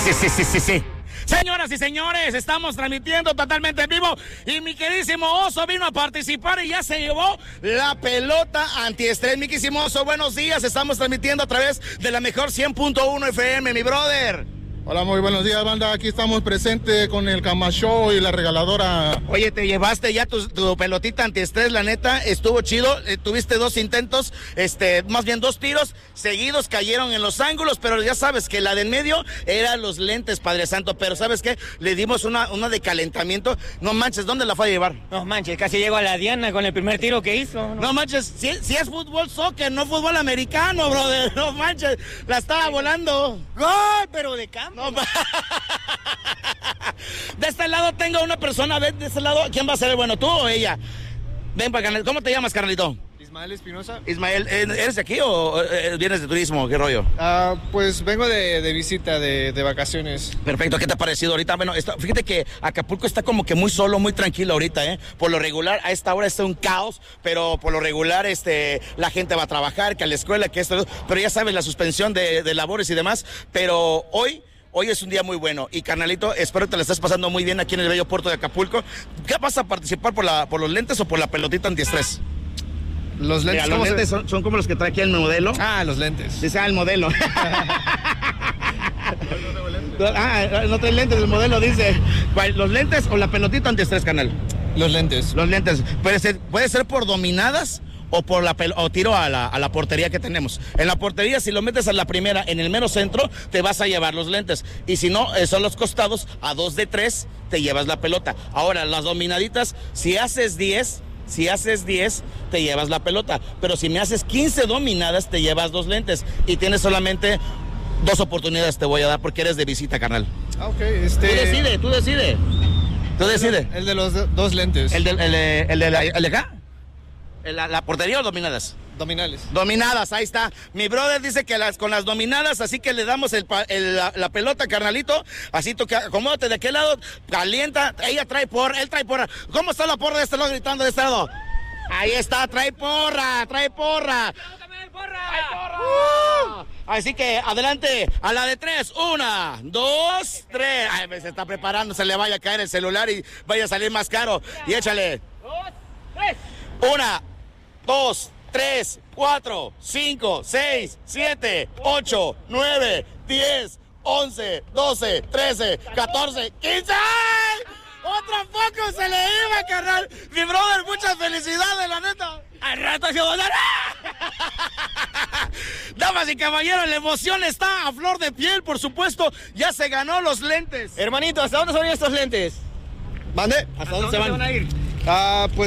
Sí. Señoras y señores, estamos transmitiendo totalmente en vivo y mi queridísimo Oso vino a participar y ya se llevó la pelota antiestrés. Mi queridísimo Oso, buenos días, estamos transmitiendo a través de la mejor 100.1 FM, mi brother. Hola, muy buenos días, banda. Aquí estamos presentes con el Camacho y la regaladora. Oye, te llevaste ya tu pelotita antiestrés, la neta, estuvo chido. Tuviste 2 intentos, más bien 2 tiros seguidos, cayeron en los ángulos, pero ya sabes que la de en medio eran los lentes, Padre Santo. Pero ¿sabes qué? Le dimos una de calentamiento. No manches, ¿dónde la fue a llevar? No manches, casi llegó a la diana con el primer tiro que hizo. No manches, si es fútbol soccer, no fútbol americano, brother. No manches, la estaba volando. ¡Gol! Pero de campo. No, de este lado tengo una persona, de este lado, ¿quién va a ser el bueno, tú o ella? Ven para acá, ¿cómo te llamas, carnalito? Ismael Espinosa. Ismael, ¿eres de aquí o vienes de turismo? ¿Qué rollo? Pues vengo de visita, de vacaciones. Perfecto, ¿qué te ha parecido ahorita? Bueno, fíjate que Acapulco está como que muy solo, muy tranquilo ahorita, ¿eh? Por lo regular, a esta hora está un caos, pero por lo regular, la gente va a trabajar, que a la escuela, que esto, pero ya sabes, la suspensión de labores y demás, pero hoy es un día muy bueno y carnalito, espero que te la estés pasando muy bien aquí en el bello puerto de Acapulco. ¿Qué vas a participar por los lentes o por la pelotita antiestrés? Los lentes, Mira, los lentes son como los que trae aquí el modelo. Los lentes. Dice, el modelo. No trae lentes, el modelo dice. ¿Los lentes o la pelotita antiestrés, canal? Los lentes. Los lentes. Puede ser por dominadas o tiro a la portería que tenemos. En la portería, si lo metes a la primera, en el mero centro, te vas a llevar los lentes. Y si no, son los costados, a 2 de 3, te llevas la pelota. Ahora, las dominaditas, si haces 10, te llevas la pelota. Pero si me haces 15 dominadas, te llevas 2 lentes. Y tienes solamente 2 oportunidades te voy a dar porque eres de visita, carnal. Ok, Tú decide. El de los 2 lentes. ¿El de acá? ¿La portería o dominadas? Dominadas, ahí está. Mi brother dice que con las dominadas, así que le damos la pelota, carnalito. Así tú acomódate de aquel lado, calienta. Él trae porra. ¿Cómo está la porra de este lado gritando de este lado? Ahí está, trae porra. Así que adelante, a la de 3, 1, 2, 3. Ay, se está preparando, se le vaya a caer el celular y vaya a salir más caro. Y échale. 2, 3. 1, 2, 3, 4, 5, 6, 7, 8, 9, 10, 11, 12, 13, 14, 15. ¡Otro poco se le iba, carnal! Mi brother, muchas felicidades, la neta. Al rato se va a dar. Damas y caballeros, la emoción está a flor de piel, por supuesto. Ya se ganó los lentes. Hermanito, ¿hasta dónde son estos lentes? ¿Mande? ¿Hasta dónde se van a ir? Pues